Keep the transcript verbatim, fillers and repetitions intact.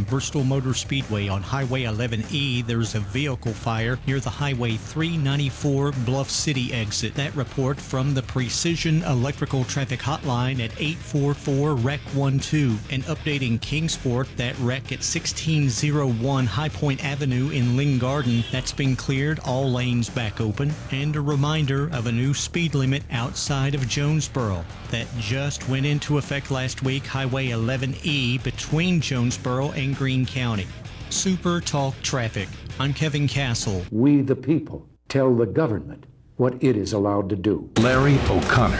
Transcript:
Bristol Motor Speedway on Highway eleven E, there's a vehicle fire near the Highway three ninety-four Bluff City exit. That report from the Precision Electrical Traffic Hotline at eight four four, R E C one two. And updating Kingsport, that wreck at sixteen oh one High Point Avenue in Ling Garden, that's been cleared, all lanes back open. And a reminder of a new speed limit outside of Jonesboro that just went into effect last week, Highway eleven E between Jonesboro and Greene County. Super Talk Traffic. I'm Kevin Castle. We, the people, tell the government what it is allowed to do. Larry O'Connor.